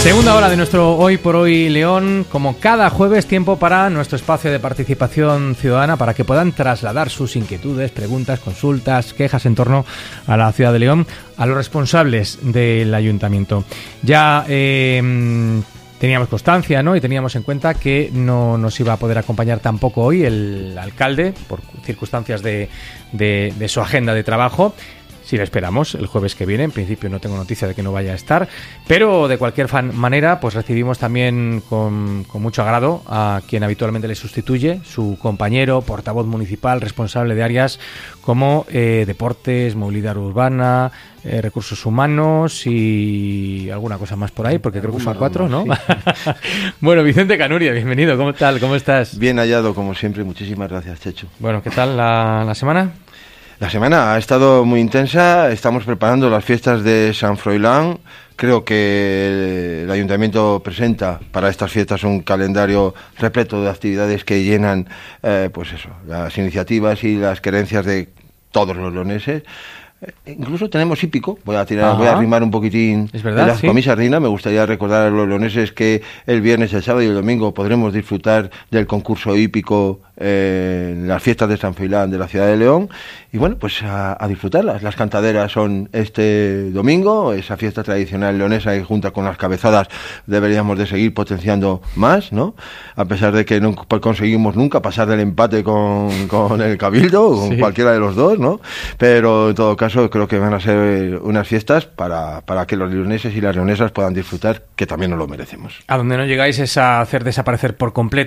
Segunda hora de nuestro Hoy por Hoy León. Como cada jueves, tiempo para nuestro espacio de participación ciudadana para que puedan trasladar sus inquietudes, preguntas, consultas, quejas en torno a la ciudad de León a los responsables del ayuntamiento. Ya teníamos constancia, ¿no? Y teníamos en cuenta que no nos iba a poder acompañar tampoco hoy el alcalde por circunstancias de su agenda de trabajo. Sí, le esperamos el jueves que viene. En principio no tengo noticia de que no vaya a estar, pero de cualquier manera pues recibimos también con mucho agrado a quien habitualmente le sustituye, su compañero, portavoz municipal, responsable de áreas como deportes, movilidad urbana, recursos humanos y alguna cosa más por ahí, porque creo que son 4, ¿no? Sí. Bueno, Vicente Canuria, bienvenido. ¿Cómo tal? ¿Cómo estás? Bien hallado, como siempre. Muchísimas gracias, Chechu. Bueno, ¿qué tal la semana? La semana ha estado muy intensa. Estamos preparando las fiestas de San Froilán. Creo que el ayuntamiento presenta para estas fiestas un calendario repleto de actividades que llenan, pues eso, las iniciativas y las querencias de todos los leoneses. Incluso tenemos hípico. Voy a arrimar un poquitín ¿Es verdad? de la ¿Sí? comisa Rina. Me gustaría recordar a los leoneses que el viernes, el sábado y el domingo podremos disfrutar del concurso hípico en las fiestas de San Froilán de la ciudad de León. Y bueno, pues a disfrutarlas. Las cantaderas son este domingo, esa fiesta tradicional leonesa, y junto con las cabezadas deberíamos de seguir potenciando más, ¿no? A pesar de que no conseguimos nunca pasar del empate con el Cabildo, con sí, cualquiera de los dos, ¿no? Pero en todo caso creo que van a ser unas fiestas para que los leoneses y las leonesas puedan disfrutar, que también nos lo merecemos. A donde no llegáis es a hacer desaparecer por completo